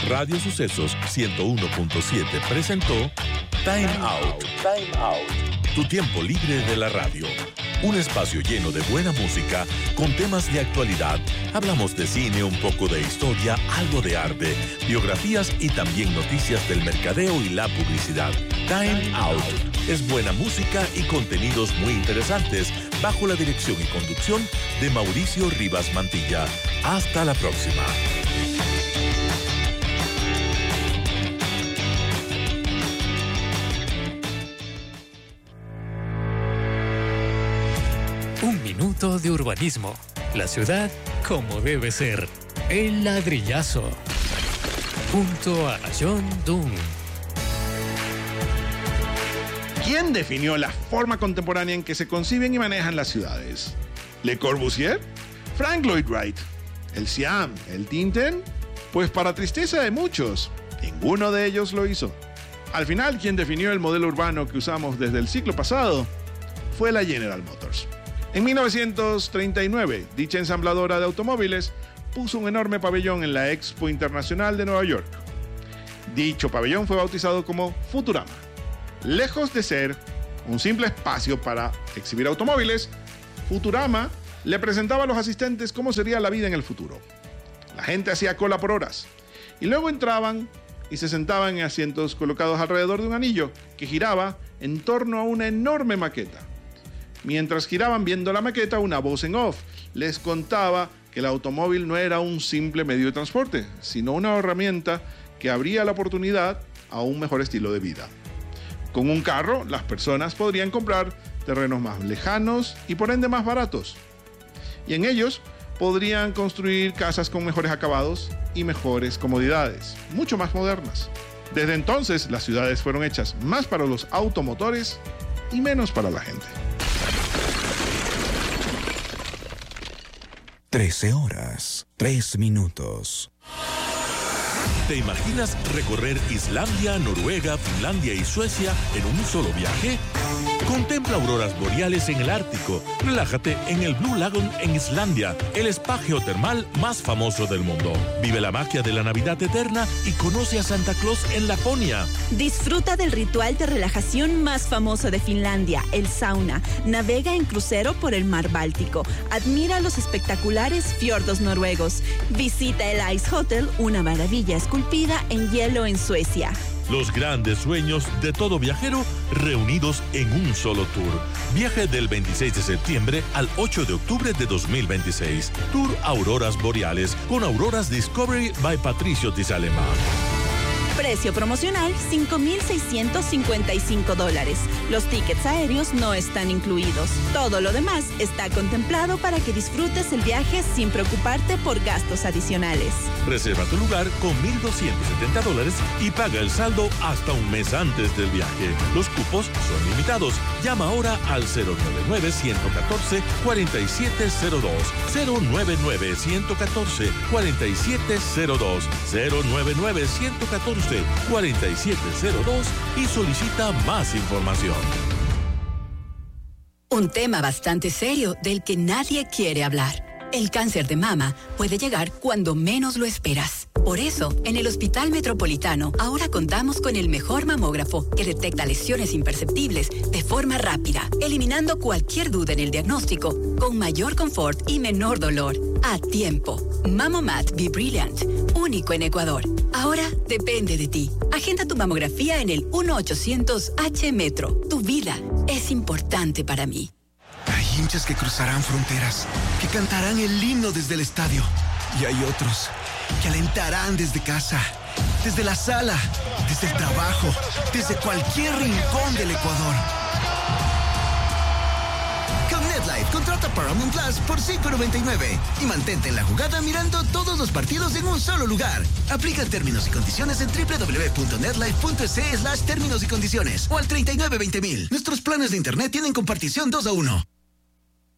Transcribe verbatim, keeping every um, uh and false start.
Radio Sucesos ciento uno punto siete presentó Time Out. Time Out. Tu tiempo libre de la radio. Un espacio lleno de buena música con temas de actualidad. Hablamos de cine, un poco de historia, algo de arte, biografías y también noticias del mercadeo y la publicidad. Time Out es buena música y contenidos muy interesantes bajo la dirección y conducción de Mauricio Rivas Mantilla. Hasta la próxima. Un minuto de urbanismo. La ciudad como debe ser. El ladrillazo. Junto a John Dunn. ¿Quién definió la forma contemporánea en que se conciben y manejan las ciudades? ¿Le Corbusier? ¿Frank Lloyd Wright? ¿El Siam? ¿El Tintin? Pues para tristeza de muchos, ninguno de ellos lo hizo. Al final, quien definió el modelo urbano que usamos desde el siglo pasado fue la General Motors. En mil novecientos treinta y nueve, dicha ensambladora de automóviles puso un enorme pabellón en la Expo Internacional de Nueva York. Dicho pabellón fue bautizado como Futurama. Lejos de ser un simple espacio para exhibir automóviles, Futurama le presentaba a los asistentes cómo sería la vida en el futuro. La gente hacía cola por horas y luego entraban y se sentaban en asientos colocados alrededor de un anillo que giraba en torno a una enorme maqueta. Mientras giraban viendo la maqueta, una voz en off les contaba que el automóvil no era un simple medio de transporte, sino una herramienta que abría la oportunidad a un mejor estilo de vida. Con un carro, las personas podrían comprar terrenos más lejanos y por ende más baratos. Y en ellos podrían construir casas con mejores acabados y mejores comodidades, mucho más modernas. Desde entonces, las ciudades fueron hechas más para los automotores y menos para la gente. trece horas, tres minutos. ¿Te imaginas recorrer Islandia, Noruega, Finlandia y Suecia en un solo viaje? Contempla auroras boreales en el Ártico. Relájate en el Blue Lagoon en Islandia, el spa geotermal más famoso del mundo. Vive la magia de la Navidad eterna y conoce a Santa Claus en Laponia. Disfruta del ritual de relajación más famoso de Finlandia, el sauna. Navega en crucero por el mar Báltico. Admira los espectaculares fiordos noruegos. Visita el Ice Hotel, una maravilla esculpida en hielo en Suecia. Los grandes sueños de todo viajero reunidos en un solo tour. Viaje del veintiséis de septiembre al ocho de octubre de dos mil veintiséis. Tour Auroras Boreales con Auroras Discovery by Patricio Tizalema. Precio promocional cinco mil seiscientos cincuenta y cinco dólares. Los tickets aéreos no están incluidos. Todo lo demás está contemplado para que disfrutes el viaje sin preocuparte por gastos adicionales. Reserva tu lugar con mil doscientos setenta dólares y paga el saldo hasta un mes antes del viaje. Los cupos son limitados. Llama ahora al cero nueve nueve, uno uno cuatro, cuatro siete cero dos, cero nueve nueve, uno uno cuatro, cuatro siete cero dos, cero nueve nueve, uno uno cuatro, cuatro siete cero dos y solicita más información. Un tema bastante serio del que nadie quiere hablar. El cáncer de mama puede llegar cuando menos lo esperas. Por eso, en el Hospital Metropolitano ahora contamos con el mejor mamógrafo que detecta lesiones imperceptibles de forma rápida, eliminando cualquier duda en el diagnóstico con mayor confort y menor dolor. A tiempo. Mamomat Be Brilliant, único en Ecuador. Ahora depende de ti. Agenda tu mamografía en el uno ochocientos H Metro. Tu vida es importante para mí. Hay hinchas que cruzarán fronteras, que cantarán el himno desde el estadio. Y hay otros que alentarán desde casa, desde la sala, desde el trabajo, desde cualquier rincón del Ecuador. Con NetLife, contrata Paramount Plus por cinco noventa y nueve y mantente en la jugada mirando todos los partidos en un solo lugar. Aplica términos y condiciones en doble u doble u doble u punto netlife punto es slash términos y condiciones o al treinta y nueve veinte mil. Nuestros planes de internet tienen compartición dos a uno.